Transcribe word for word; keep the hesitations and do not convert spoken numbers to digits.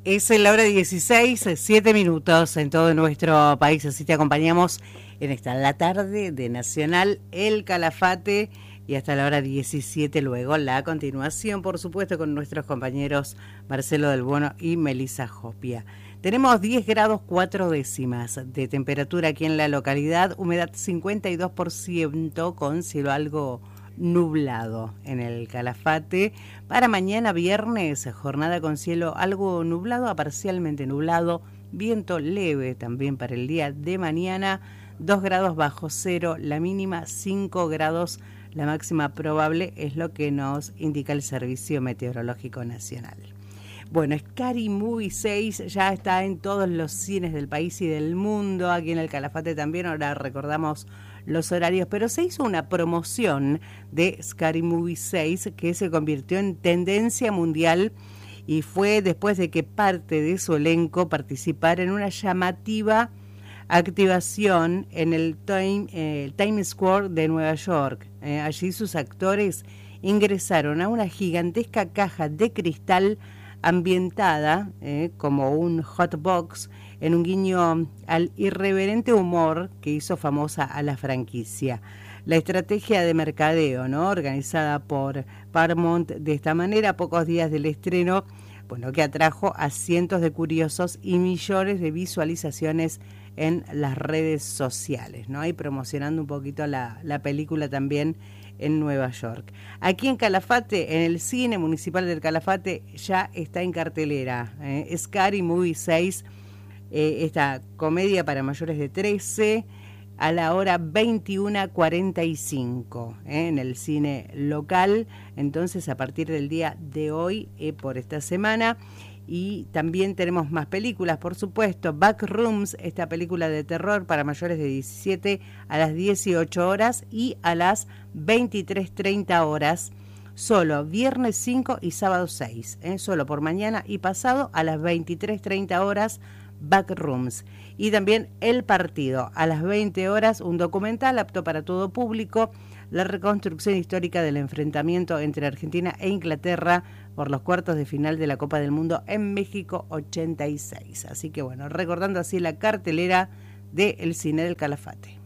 Es la hora dieciséis, siete minutos en todo nuestro país, así te acompañamos en esta la tarde de Nacional El Calafate y hasta la hora diecisiete luego la continuación, por supuesto, con nuestros compañeros Marcelo del Bono y Melissa Jopia. Tenemos diez grados cuatro décimas de temperatura aquí en la localidad, humedad cincuenta y dos por ciento con cielo algo nublado en el Calafate. Para mañana viernes, jornada con cielo algo nublado a parcialmente nublado, viento leve también para el día de mañana, dos grados bajo cero, la mínima cinco grados, la máxima probable es lo que nos indica el Servicio Meteorológico Nacional. Bueno, Scary Movie seis ya está en todos los cines del país y del mundo, aquí en el Calafate también, ahora recordamos los horarios, pero se hizo una promoción de Scary Movie seis que se convirtió en tendencia mundial y fue después de que parte de su elenco participara en una llamativa activación en el Time, eh, Times Square de Nueva York. Eh, allí sus actores ingresaron a una gigantesca caja de cristal ambientada eh, como un hot box en un guiño al irreverente humor que hizo famosa a la franquicia. La estrategia de mercadeo, ¿no?, organizada por Paramount de esta manera, a pocos días del estreno, bueno, que atrajo a cientos de curiosos y millones de visualizaciones en las redes sociales, ¿no? Y promocionando un poquito la, la película también en Nueva York. Aquí en Calafate, en el Cine Municipal del Calafate, ya está en cartelera eh, Scary Movie seis, eh, esta comedia para mayores de trece, a la hora veintiuna cuarenta y cinco, eh, en el cine local. Entonces, a partir del día de hoy, eh, por esta semana. Y también tenemos más películas, por supuesto. Backrooms, esta película de terror para mayores de diecisiete, a las dieciocho horas y a las veintitrés treinta horas. Solo viernes cinco y sábado seis. ¿eh? Solo por mañana y pasado a las veintitrés treinta horas. Backrooms. Y también El Partido, a las veinte horas, un documental apto para todo público, la reconstrucción histórica del enfrentamiento entre Argentina e Inglaterra por los cuartos de final de la Copa del Mundo en México ochenta y seis. Así que bueno, recordando así la cartelera del Cine del Calafate.